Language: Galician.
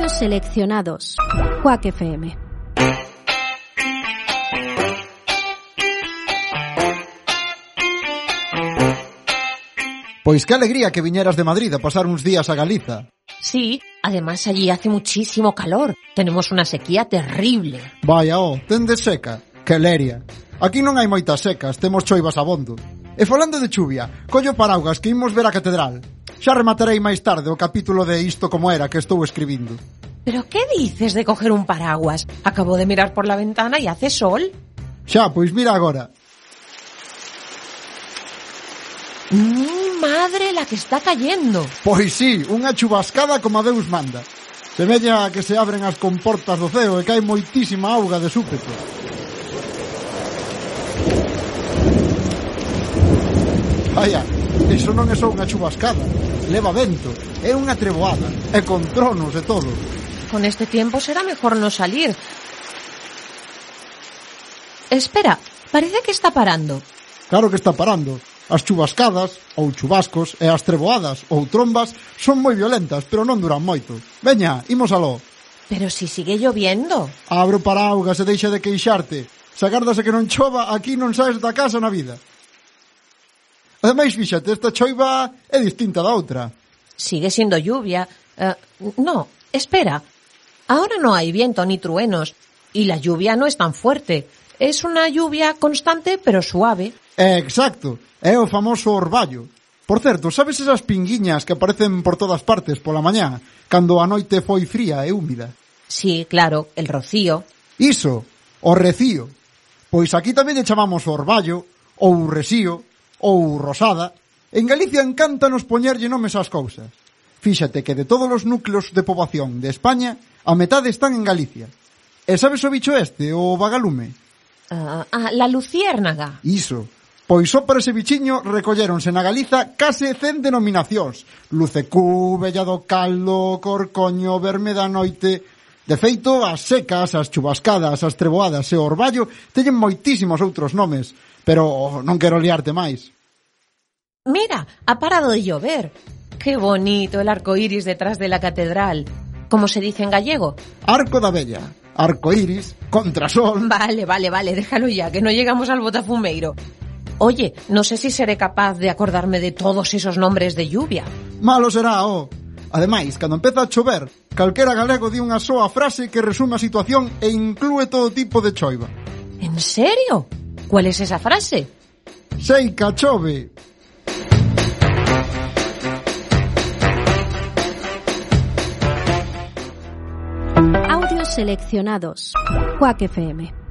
Audios seleccionados. Quack FM. Pois que alegría que viñeras de Madrid a pasar uns días a Galiza. Sí, además allí hace muchísimo calor. Tenemos una sequía terrible. Vaya, tendes seca. Que leria. Aquí non hai moitas secas, temos choivas abondo. E falando de chuvia, collo paraugas que imos ver a catedral. Xa rematarei máis tarde o capítulo de Isto como era que estou escribindo. ¿Pero qué dices de coger un paraguas? Acabo de mirar por la ventana y hace sol. Xa, pois mira agora. ¡Mi madre, la que está cayendo! Pois sí, unha chubascada como a Deus manda. Semella que se abren as comportas do ceo e cae moitísima auga de súpeto. Vaya, iso non é só unha chubascada. Leva vento, é unha treboada, e con tronos e todo. Con este tiempo será mejor no salir. Espera, parece que está parando. Claro que está parando. As chubascadas, ou chubascos, e as treboadas, ou trombas, son moi violentas, pero non duran moito. Veña, imos aló. Pero si sigue lloviendo. Abro paraugas e deixa de queixarte. Se agardas a que non chova, aquí non saes da casa na vida. Ademais, fíxate, esta choiva é distinta da outra. Sigue siendo lluvia. No, espera. Ahora no hay viento ni truenos. Y la lluvia no es tan fuerte. Es una lluvia constante, pero suave. Exacto. É o famoso orballo. Por certo, sabes esas pinguiñas que aparecen por todas partes pola mañá, cando a noite foi fría e húmida? Sí, claro, el rocío. Iso, o recío. Pois aquí tamén lle chamamos orballo, ou resío, ou rosada. En Galicia encántanos poñerlle nomes ás cousas. Fíxate que de todos os núcleos de poboación de España, a metade están en Galicia. E sabes o bicho este, o vagalume? La luciérnaga. Iso. Pois só para ese bichiño recolléronse na Galiza case 100 denominacións. Lucecú, Bella do Caldo, Corcoño, Verme da Noite. De feito, as secas, as chubascadas, as treboadas e o orballo teñen moitísimos outros nomes, pero non quero liarte máis. Mira, ha parado de llover. Qué bonito el arco iris detrás de la catedral. ¿Cómo se dice en gallego? Arco da Bella, arco iris, contrasol... Vale, déjalo ya, que no llegamos al Botafumeiro. Oye, no sé si seré capaz de acordarme de todos esos nombres de lluvia. Malo será, Ademais, cando empeza a chover, calquera galego di unha soa frase que resume a situación e inclúe todo tipo de choiva. ¿En serio? ¿Cuál es esa frase? Seica chove. Audios seleccionados. Quack FM.